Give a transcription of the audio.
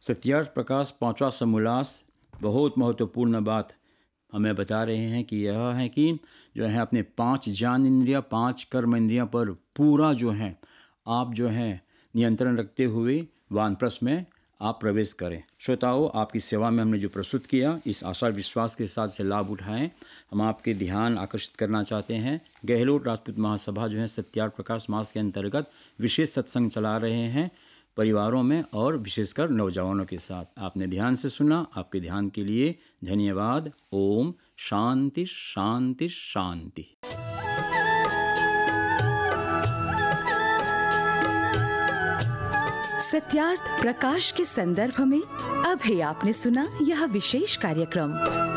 सत्यार्थ प्रकाश पांचवा समोल्लास बहुत महत्वपूर्ण बात हमें बता रहे हैं कि यह है कि जो है अपने 5 ज्ञान इंद्रिया 5 कर्म इंद्रियों पर पूरा जो है आप जो है नियंत्रण रखते हुए वानप्रस्थ में आप प्रवेश करें। श्रोताओं, आपकी सेवा में हमने जो प्रस्तुत किया इस आशा विश्वास के साथ से लाभ उठाएं। हम आपके ध्यान आकर्षित करना चाहते हैं। गहलोत राजपूत महासभा जो है सत्यार्थ प्रकाश मास के अंतर्गत विशेष सत्संग चला रहे हैं परिवारों में और विशेषकर नौजवानों के साथ। आपने ध्यान से सुना, आपके ध्यान के लिए धन्यवाद। ओम शांति शांति शांति। सत्यार्थ प्रकाश के संदर्भ में अभी आपने सुना यह विशेष कार्यक्रम।